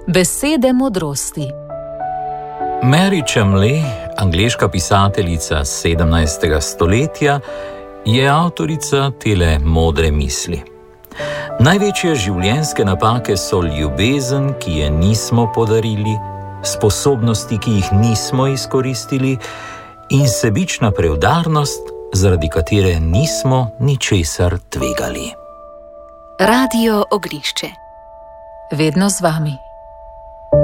Besede modrosti. Mary Chamley, angleška pisateljica 17. stoletja, je avtorica tele modre misli. Največje življenjske napake so ljubezen, ki je nismo podarili, sposobnosti, ki jih nismo izkoristili, in sebična preudarnost, zaradi katere nismo ničesar tvegali. Radio Ognjišče. Vedno z vami.